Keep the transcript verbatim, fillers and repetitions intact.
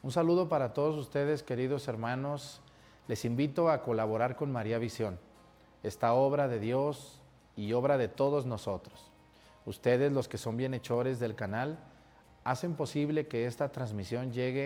Un saludo para todos ustedes, queridos hermanos. Les invito a colaborar con María Visión, esta obra de Dios y obra de todos nosotros. Ustedes, los que son bienhechores del canal, hacen posible que esta transmisión llegue